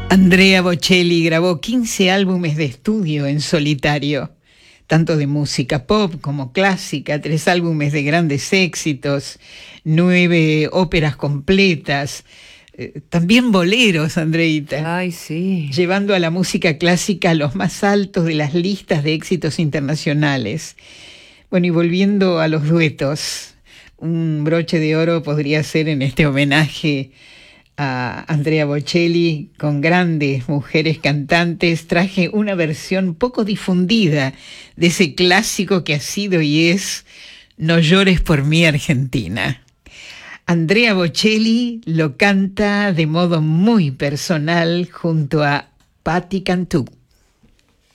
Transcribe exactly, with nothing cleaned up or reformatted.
Andrea Bocelli grabó quince álbumes de estudio en solitario, tanto de música pop como clásica, tres álbumes de grandes éxitos, nueve óperas completas, eh, también boleros, Andreita. Ay, sí. Llevando a la música clásica a los más altos de las listas de éxitos internacionales. Bueno, y volviendo a los duetos, un broche de oro podría ser en este homenaje a Andrea Bocelli con grandes mujeres cantantes. Traje una versión poco difundida de ese clásico que ha sido y es No llores por mí, Argentina. Andrea Bocelli lo canta de modo muy personal junto a Patti Cantú.